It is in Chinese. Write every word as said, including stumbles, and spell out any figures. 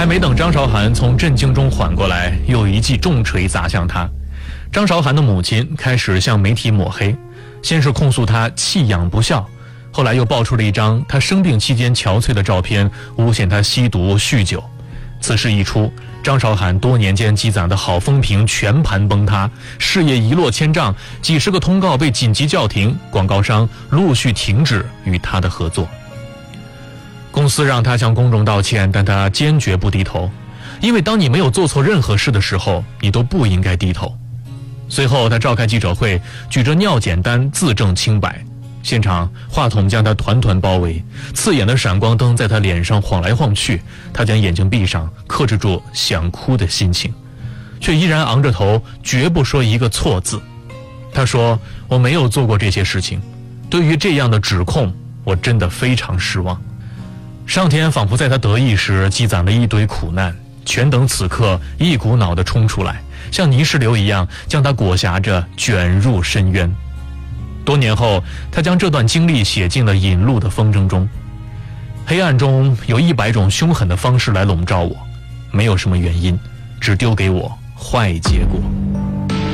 还没等张韶涵从震惊中缓过来，又一记重锤砸向他。张韶涵的母亲开始向媒体抹黑，先是控诉他弃养不孝，后来又爆出了一张他生病期间憔悴的照片，诬陷他吸毒酗酒。此事一出，张韶涵多年间积攒的好风评全盘崩塌，事业一落千丈，几十个通告被紧急叫停，广告商陆续停止与他的合作。公司让他向公众道歉，但他坚决不低头，因为当你没有做错任何事的时候，你都不应该低头。随后他召开记者会，举着尿检单自证清白，现场话筒将他团团包围，刺眼的闪光灯在他脸上晃来晃去，他将眼睛闭上，克制住想哭的心情，却依然昂着头，绝不说一个错字。他说：我没有做过这些事情，对于这样的指控，我真的非常失望。上天仿佛在他得意时积攒了一堆苦难，全等此刻一股脑地冲出来，像泥石流一样将他裹挟着卷入深渊。多年后，他将这段经历写进了《引路的风筝》中。黑暗中有一百种凶狠的方式来笼罩我，没有什么原因，只丢给我坏结果。